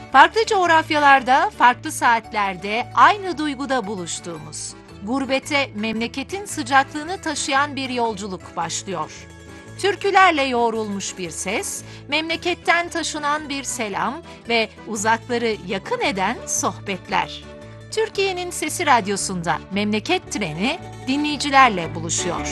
Farklı coğrafyalarda, farklı saatlerde aynı duyguda buluştuğumuz, gurbete memleketin sıcaklığını taşıyan bir yolculuk başlıyor. Türkülerle yoğrulmuş bir ses, memleketten taşınan bir selam ve uzakları yakın eden sohbetler. Türkiye'nin Sesi Radyosu'nda Memleket Treni dinleyicilerle buluşuyor.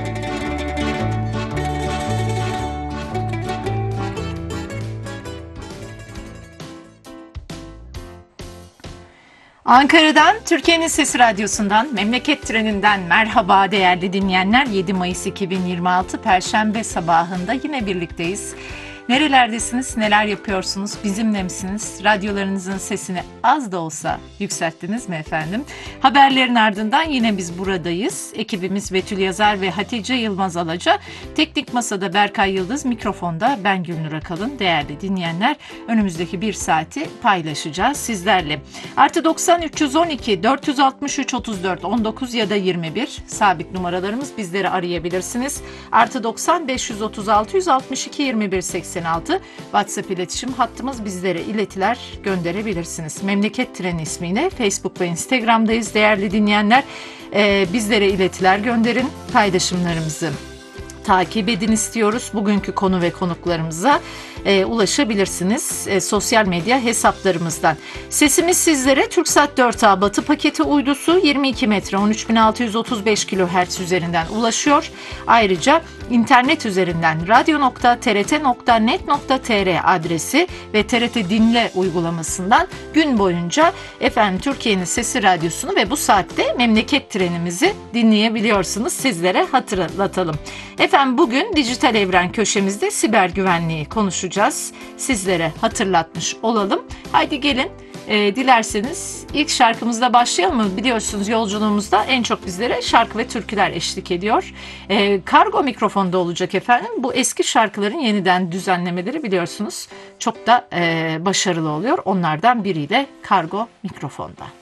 Ankara'dan, Türkiye'nin Sesi Radyosu'ndan, Memleket Treni'nden merhaba değerli dinleyenler. 7 Mayıs 2026 Perşembe sabahında yine birlikteyiz. Nerelerdesiniz, neler yapıyorsunuz, bizimle misiniz? Radyolarınızın sesini az da olsa yükselttiniz mi efendim? Haberlerin ardından yine biz buradayız. Ekibimiz Betül Yazar ve Hatice Yılmaz Alaca. Teknik Masada Berkay Yıldız, mikrofonda ben Gülnur Akalın. Değerli dinleyenler, önümüzdeki bir saati paylaşacağız sizlerle. Artı 90 312 463 34 19 ya da 21 sabit numaralarımız, bizleri arayabilirsiniz. Artı 90 536 162 21 86 WhatsApp iletişim hattımız, bizlere iletiler gönderebilirsiniz. Memleket Treni ismiyle Facebook ve Instagram'dayız değerli dinleyenler. Bizlere iletiler gönderin, paylaşımlarımızı takip edin istiyoruz. Bugünkü konu ve konuklarımıza ulaşabilirsiniz sosyal medya hesaplarımızdan. Sesimiz sizlere TürkSat 4A Batı paketi uydusu 22 metre 13.635 kHz üzerinden ulaşıyor. Ayrıca internet üzerinden radyo.trt.net.tr adresi ve TRT Dinle uygulamasından gün boyunca Türkiye'nin Sesi Radyosu'nu ve bu saatte Memleket Trenimizi dinleyebiliyorsunuz. Sizlere hatırlatalım. Bugün Dijital Evren köşemizde siber güvenliği konuşacağız. Sizlere hatırlatmış olalım. Haydi gelin dilerseniz ilk şarkımızla başlayalım mı? Biliyorsunuz yolculuğumuzda en çok bizlere şarkı ve türküler eşlik ediyor. Kargo mikrofonda olacak efendim. Bu eski şarkıların yeniden düzenlemeleri biliyorsunuz çok da başarılı oluyor. Onlardan biriyle Kargo mikrofonda.